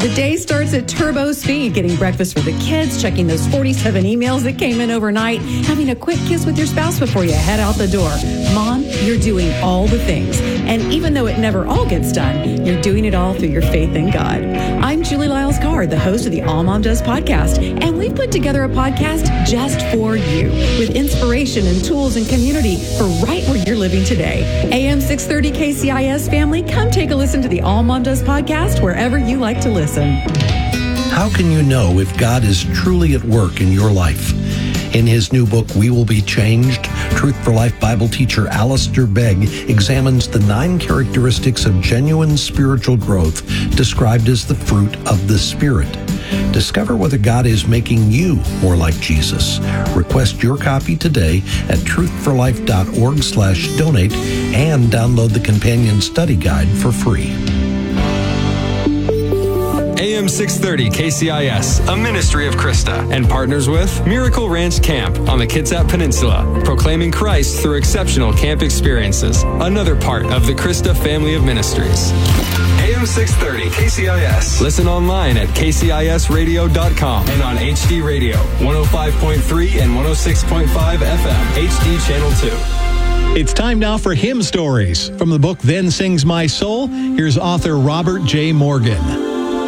The day starts at turbo speed, getting breakfast for the kids, checking those 47 emails that came in overnight, having a quick kiss with your spouse before you head out the door. Mom, you're doing all the things. And even though it never all gets done, you're doing it all through your faith in God. I'm Julie Lyles-Card, the host of the All Mom Does podcast, and we've put together a podcast just for you with inspiration and tools and community for right where you're living today. AM 630 KCIS family, come take a listen to the All Mom Does podcast wherever you like to listen. How can you know if God is truly at work in your life? In his new book, We Will Be Changed, Truth for Life Bible teacher Alistair Begg examines the 9 characteristics of genuine spiritual growth described as the fruit of the Spirit. Discover whether God is making you more like Jesus. Request your copy today at truthforlife.org/donate and download the companion study guide for free. AM 630 KCIS, a ministry of Krista, and partners with Miracle Ranch Camp on the Kitsap Peninsula, proclaiming Christ through exceptional camp experiences, another part of the Krista family of ministries. AM 630 KCIS. Listen online at kcisradio.com and on HD Radio, 105.3 and 106.5 FM, HD Channel 2. It's time now for Hymn Stories. From the book Then Sings My Soul, here's author Robert J. Morgan.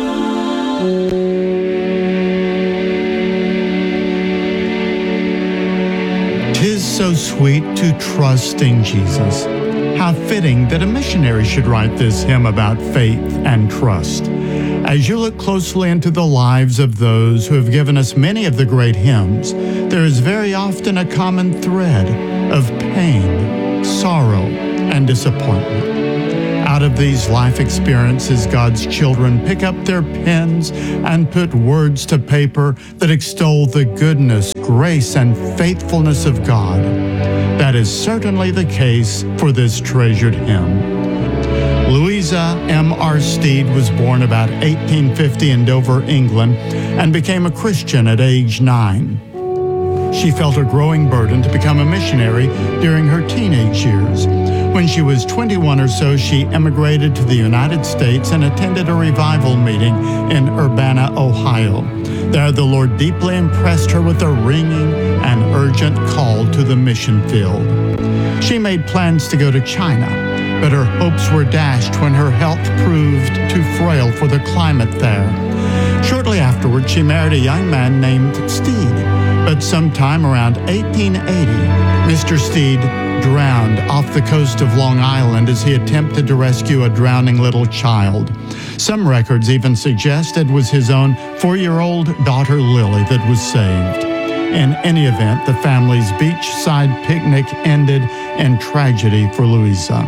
'Tis so sweet to trust in Jesus. How fitting that a missionary should write this hymn about faith and trust. As you look closely into the lives of those who have given us many of the great hymns, there is very often a common thread of pain, sorrow, and disappointment. Out of these life experiences, God's children pick up their pens and put words to paper that extol the goodness, grace, and faithfulness of God. That is certainly the case for this treasured hymn. Louisa M.R. Steed was born about 1850 in Dover, England, and became a Christian at age 9. She felt a growing burden to become a missionary during her teenage years. When she was 21 or so, she emigrated to the United States and attended a revival meeting in Urbana, Ohio. There, the Lord deeply impressed her with a ringing and urgent call to the mission field. She made plans to go to China, but her hopes were dashed when her health proved too frail for the climate there. Shortly afterward, she married a young man named Steed, but sometime around 1880, Mr. Steed drowned off the coast of Long Island as he attempted to rescue a drowning little child. Some records even suggest it was his own 4-year-old daughter Lily that was saved. In any event, the family's beachside picnic ended in tragedy for Louisa.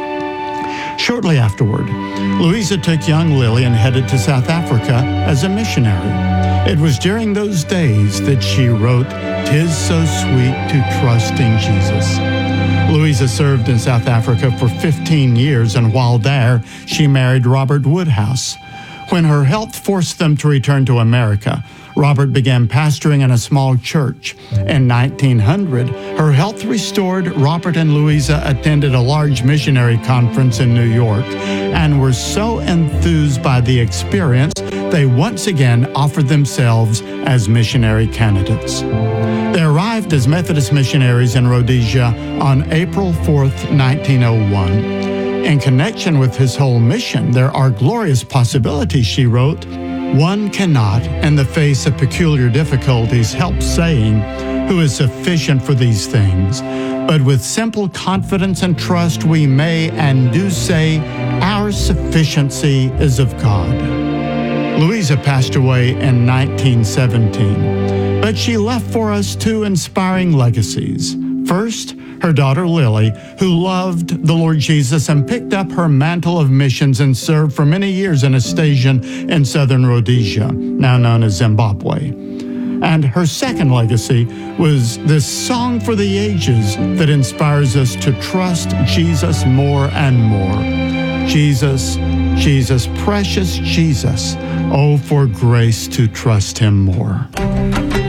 Shortly afterward, Louisa took young Lily and headed to South Africa as a missionary. It was during those days that she wrote, "'Tis so sweet to trust in Jesus." Louisa served in South Africa for 15 years, and while there, she married Robert Woodhouse. When her health forced them to return to America, Robert began pastoring in a small church. In 1900, her health restored. Robert and Louisa attended a large missionary conference in New York and were so enthused by the experience, they once again offered themselves as missionary candidates. They arrived as Methodist missionaries in Rhodesia on April 4th, 1901. In connection with his whole mission, there are glorious possibilities, she wrote. One cannot, in the face of peculiar difficulties, help saying, "Who is sufficient for these things?" But with simple confidence and trust, we may and do say, "Our sufficiency is of God." Louisa passed away in 1917, but she left for us 2 inspiring legacies. First, her daughter Lily, who loved the Lord Jesus and picked up her mantle of missions and served for many years in a station in southern Rhodesia, now known as Zimbabwe. And her second legacy was this song for the ages that inspires us to trust Jesus more and more. Jesus, Jesus, precious Jesus, oh, for grace to trust him more.